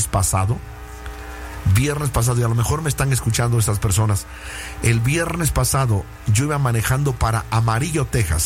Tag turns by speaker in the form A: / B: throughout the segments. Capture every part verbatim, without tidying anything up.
A: viernes pasado, viernes pasado, y a lo mejor me están escuchando estas personas, el viernes pasado yo iba manejando para Amarillo, Texas,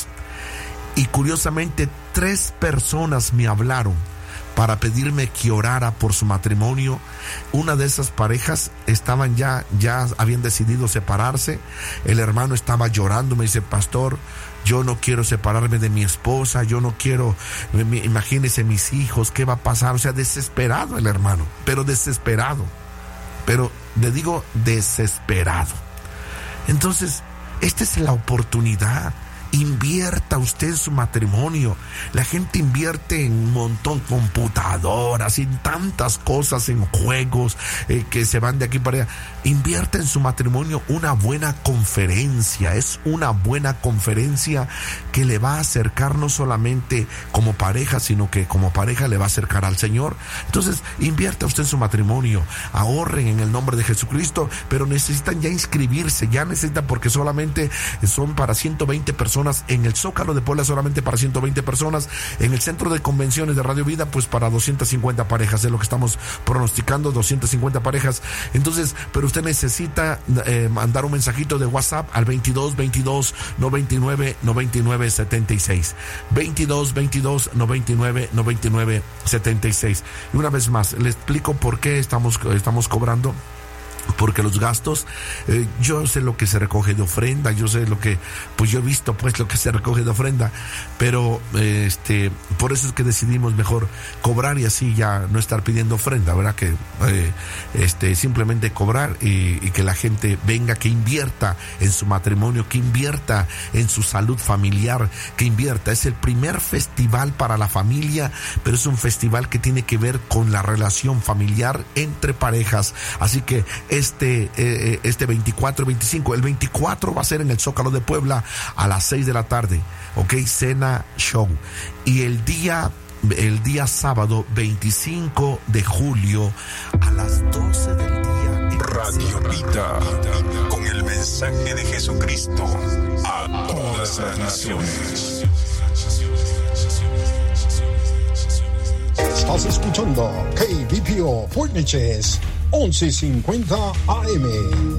A: y curiosamente tres personas me hablaron para pedirme que orara por su matrimonio. Una de esas parejas estaban ya, ya habían decidido separarse. El hermano estaba llorando, me dice: pastor, yo no quiero separarme de mi esposa, yo no quiero, imagínese mis hijos, ¿qué va a pasar? O sea, desesperado el hermano, pero desesperado, pero le digo desesperado. Entonces, esta es la oportunidad. Invierta usted en su matrimonio. La gente invierte en un montón, computadoras, en tantas cosas, en juegos eh, que se van de aquí para allá. Invierta en su matrimonio una buena conferencia. Es una buena conferencia que le va a acercar no solamente como pareja, sino que como pareja le va a acercar al Señor. Entonces, invierta usted en su matrimonio. Ahorren en el nombre de Jesucristo, pero necesitan ya inscribirse, ya necesitan, porque solamente son para ciento veinte personas. En el Zócalo de Puebla solamente para ciento veinte personas. En el Centro de Convenciones de Radio Vida, pues para doscientas cincuenta parejas. Es lo que estamos pronosticando, doscientas cincuenta parejas. Entonces, pero usted necesita eh, mandar un mensajito de WhatsApp al veintidós veintidós noventa y nueve noventa y nueve setenta y seis. veintidós veintidós noventa y nueve noventa y nueve setenta y seis. Y una vez más, le explico por qué estamos, estamos cobrando. Porque los gastos, eh, yo sé lo que se recoge de ofrenda, yo sé lo que, pues yo he visto pues lo que se recoge de ofrenda, pero eh, este, por eso es que decidimos mejor cobrar y así ya no estar pidiendo ofrenda, ¿verdad? Que eh, este, simplemente cobrar y, y que la gente venga, que invierta en su matrimonio, que invierta en su salud familiar, que invierta. Es el primer festival para la familia, pero es un festival que tiene que ver con la relación familiar entre parejas, así que Este, eh, este veinticuatro y veinticinco. El veinticuatro va a ser en el Zócalo de Puebla a las seis de la tarde, ok, cena show. Y el día, el día sábado veinticinco de julio a las doce del día.
B: Radio Vida, con el mensaje de Jesucristo a todas las naciones.
C: Estás escuchando K B P O Fort Neches once cincuenta A M.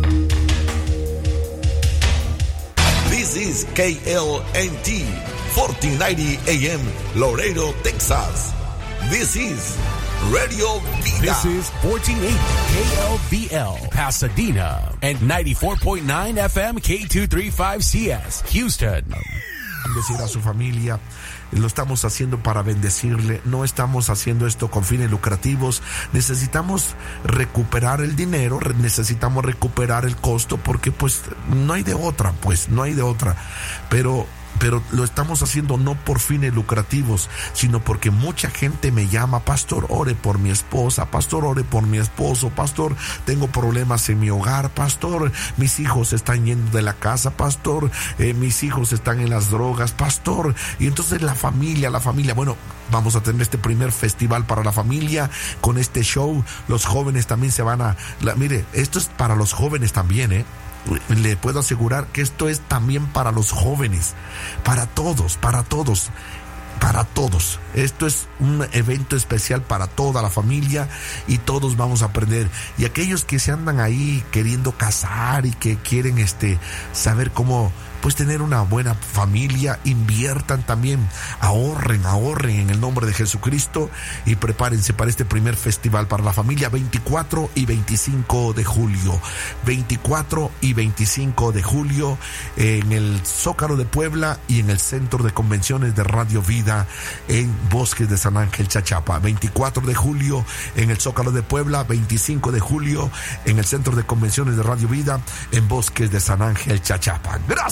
A: This is K L N T fourteen ninety A M Laredo, Texas. This is Radio Vida.
D: This is fourteen eighty K L V L Pasadena and ninety-four point nine F M K two thirty-five C S Houston.
A: Bendecir a su familia. Lo estamos haciendo para bendecirle, no estamos haciendo esto con fines lucrativos. Necesitamos recuperar el dinero, necesitamos recuperar el costo, porque pues no hay de otra, pues no hay de otra. Pero pero lo estamos haciendo no por fines lucrativos, sino porque mucha gente me llama: pastor, ore por mi esposa, pastor, ore por mi esposo, pastor, tengo problemas en mi hogar, pastor, mis hijos están yendo de la casa, pastor, eh, mis hijos están en las drogas, pastor. Y entonces la familia, la familia, bueno, vamos a tener este primer festival para la familia con este show. Los jóvenes también se van a, la, mire, esto es para los jóvenes también, eh le puedo asegurar que esto es también para los jóvenes, para todos, para todos, para todos. Esto es un evento especial para toda la familia y todos vamos a aprender. Y aquellos que se andan ahí queriendo casar y que quieren este saber cómo pues tener una buena familia, inviertan también, ahorren, ahorren en el nombre de Jesucristo y prepárense para este primer festival para la familia, veinticuatro y veinticinco de julio, veinticuatro y veinticinco de julio en el Zócalo de Puebla y en el Centro de Convenciones de Radio Vida en Bosques de San Ángel, Chachapa. veinticuatro de julio en el Zócalo de Puebla, veinticinco de julio en el Centro de Convenciones de Radio Vida en Bosques de San Ángel, Chachapa. Gracias.